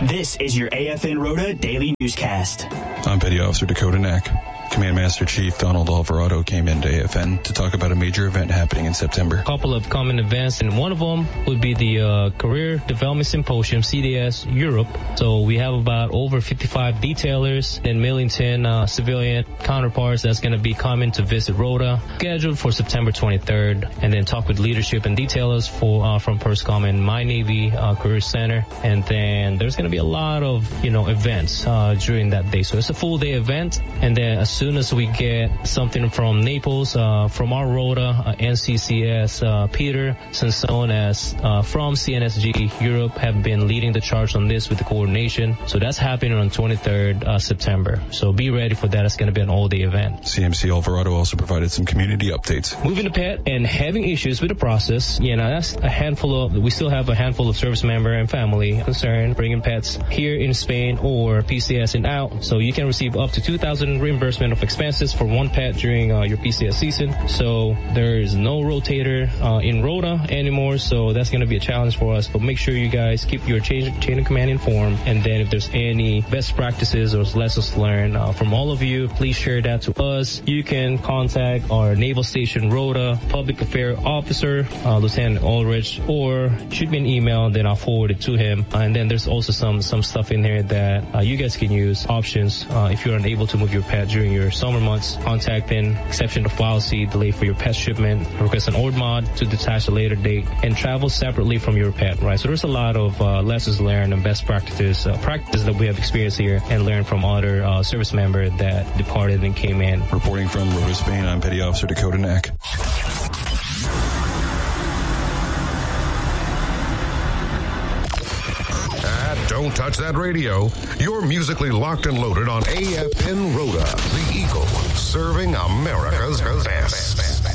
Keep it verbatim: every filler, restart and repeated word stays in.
This is your A F N Rota Daily Newscast. I'm Petty Officer Dakota Knack. Command Master Chief Donald Alvarado came into A F N to talk about a major event happening in September. A couple of common events, and one of them would be the uh, Career Development Symposium, C D S Europe. So we have about over fifty-five detailers and Millington uh, civilian counterparts that's going to be coming to visit Rota, scheduled for September twenty-third, and then talk with leadership and detailers for uh, from PERSCOM and My Navy uh, Career Center. And then there's going to be a lot of, you know, events uh, during that day. So it's a full day event, and then as soon as we get something from Naples, uh, from our Rota, uh, N C C S, uh, Peter Sansones uh, from C N S G Europe have been leading the charge on this with the coordination. So that's happening on twenty-third uh, September. So be ready for that. It's going to be an all-day event. C M C Alvarado also provided some community updates. Moving to pet and having issues with the process, you know, that's a handful of, we still have a handful of service member and family concerned bringing pets here in Spain or P C S and out. So you can receive up to two thousand reimbursement of expenses for one pet during uh, your P C S season. So there is no rotator uh, in Rota anymore, so that's going to be a challenge for us. But make sure you guys keep your chain, chain of command informed, and then if there's any best practices or lessons learned uh, from all of you, please share that to us. You can contact our Naval Station Rota Public Affairs Officer, uh, Lieutenant Ulrich, or shoot me an email, then I'll forward it to him. Uh, and then there's also some some stuff in here that uh, you guys can use, options uh, if you're unable to move your pet during your summer months. Contacting exception to policy, delay for your pet shipment, request an O R D mod to detach a later date, and travel separately from your pet, right? So there's a lot of uh, lessons learned and best practices, uh, practices that we have experienced here and learned from other uh, service members that departed and came in. Reporting from Rota, Spain, I'm Petty Officer Dakota Knack. Don't touch that radio. You're musically locked and loaded on A F N Rota, the Eagle, serving America's best.